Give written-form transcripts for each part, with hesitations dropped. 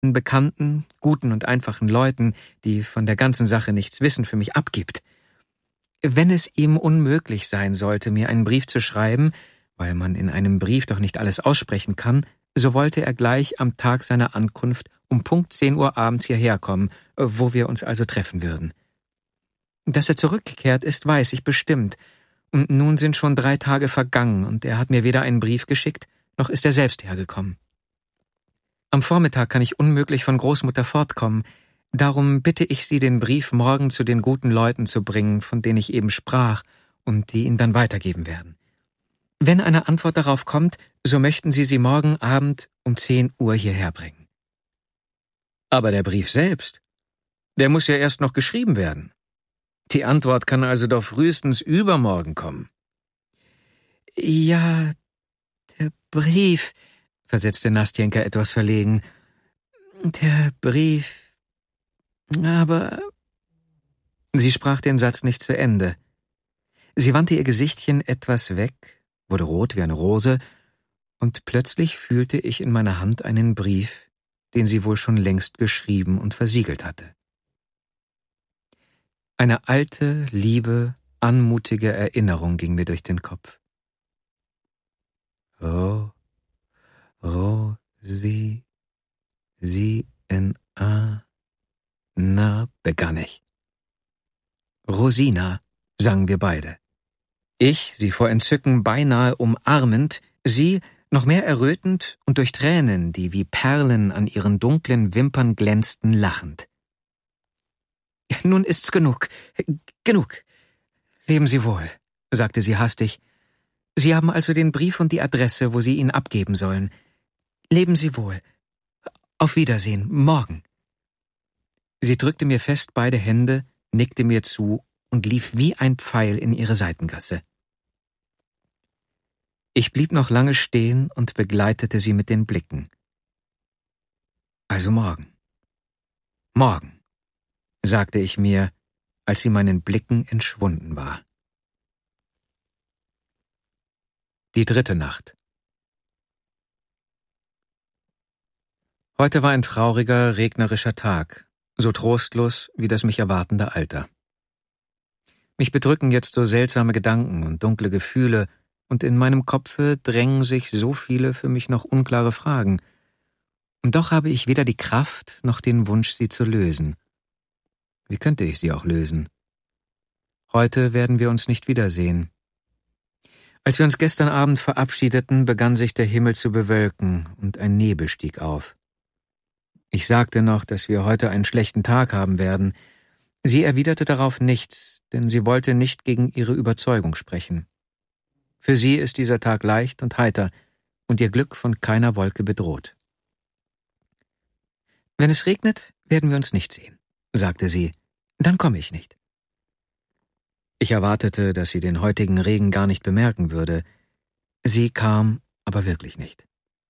Bekannten, guten und einfachen Leuten, die von der ganzen Sache nichts wissen, für mich abgibt. Wenn es ihm unmöglich sein sollte, mir einen Brief zu schreiben, weil man in einem Brief doch nicht alles aussprechen kann, so wollte er gleich am Tag seiner Ankunft um Punkt 10 Uhr abends hierher kommen, wo wir uns also treffen würden. Dass er zurückgekehrt ist, weiß ich bestimmt. Und nun sind schon 3 Tage vergangen und er hat mir weder einen Brief geschickt, noch ist er selbst hergekommen. Am Vormittag kann ich unmöglich von Großmutter fortkommen. Darum bitte ich Sie, den Brief morgen zu den guten Leuten zu bringen, von denen ich eben sprach, und die ihn dann weitergeben werden. Wenn eine Antwort darauf kommt, so möchten Sie sie morgen Abend um 10 Uhr hierher bringen. Aber der Brief selbst, der muss ja erst noch geschrieben werden. Die Antwort kann also doch frühestens übermorgen kommen. Ja, der Brief, versetzte Nastjenka etwas verlegen. Der Brief, aber... Sie sprach den Satz nicht zu Ende. Sie wandte ihr Gesichtchen etwas weg, wurde rot wie eine Rose, und plötzlich fühlte ich in meiner Hand einen Brief, den sie wohl schon längst geschrieben und versiegelt hatte. Eine alte, liebe, anmutige Erinnerung ging mir durch den Kopf. Rosi, na, begann ich. Rosina, sangen wir beide. Ich, sie vor Entzücken beinahe umarmend, sie, noch mehr errötend und durch Tränen, die wie Perlen an ihren dunklen Wimpern glänzten, lachend. »Nun ist's genug. Genug. Leben Sie wohl«, sagte sie hastig. »Sie haben also den Brief und die Adresse, wo Sie ihn abgeben sollen. Leben Sie wohl. Auf Wiedersehen, morgen.« Sie drückte mir fest beide Hände, nickte mir zu und lief wie ein Pfeil in ihre Seitengasse. Ich blieb noch lange stehen und begleitete sie mit den Blicken. »Also morgen. Morgen«, sagte ich mir, als sie meinen Blicken entschwunden war. Die 3. Nacht. Heute war ein trauriger, regnerischer Tag, so trostlos wie das mich erwartende Alter. Mich bedrücken jetzt so seltsame Gedanken und dunkle Gefühle, und in meinem Kopfe drängen sich so viele für mich noch unklare Fragen. Und doch habe ich weder die Kraft noch den Wunsch, sie zu lösen. Wie könnte ich sie auch lösen? Heute werden wir uns nicht wiedersehen. Als wir uns gestern Abend verabschiedeten, begann sich der Himmel zu bewölken und ein Nebel stieg auf. Ich sagte noch, dass wir heute einen schlechten Tag haben werden. Sie erwiderte darauf nichts, denn sie wollte nicht gegen ihre Überzeugung sprechen. Für sie ist dieser Tag leicht und heiter und ihr Glück von keiner Wolke bedroht. »Wenn es regnet, werden wir uns nicht sehen«, sagte sie. »Dann komme ich nicht.« Ich erwartete, dass sie den heutigen Regen gar nicht bemerken würde. Sie kam aber wirklich nicht.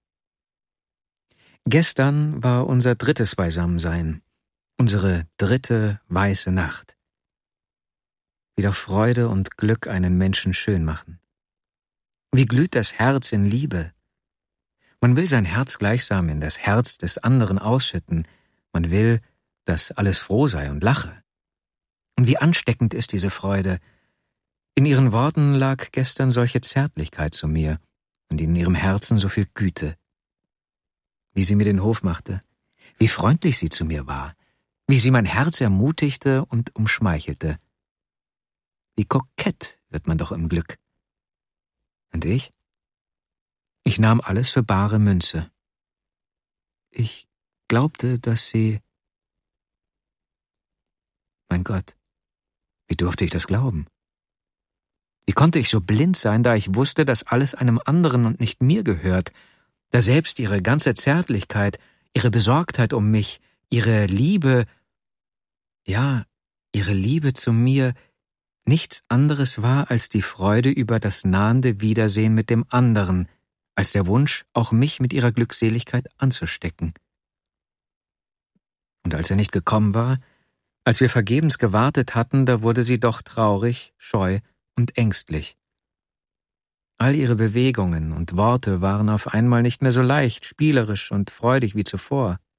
Gestern war unser 3. Beisammensein, unsere 3. weiße Nacht. Wie doch Freude und Glück einen Menschen schön machen. Wie glüht das Herz in Liebe. Man will sein Herz gleichsam in das Herz des anderen ausschütten. Man will, dass alles froh sei und lache. Und wie ansteckend ist diese Freude. In ihren Worten lag gestern solche Zärtlichkeit zu mir und in ihrem Herzen so viel Güte. Wie sie mir den Hof machte, wie freundlich sie zu mir war, wie sie mein Herz ermutigte und umschmeichelte. Wie kokett wird man doch im Glück. Und ich? Ich nahm alles für bare Münze. Ich glaubte, dass sie... Mein Gott, wie durfte ich das glauben? Wie konnte ich so blind sein, da ich wusste, dass alles einem anderen und nicht mir gehört, da selbst ihre ganze Zärtlichkeit, ihre Besorgtheit um mich, ihre Liebe, ja, ihre Liebe zu mir, nichts anderes war als die Freude über das nahende Wiedersehen mit dem anderen, als der Wunsch, auch mich mit ihrer Glückseligkeit anzustecken. Und als er nicht gekommen war, als wir vergebens gewartet hatten, da wurde sie doch traurig, scheu und ängstlich. All ihre Bewegungen und Worte waren auf einmal nicht mehr so leicht, spielerisch und freudig wie zuvor.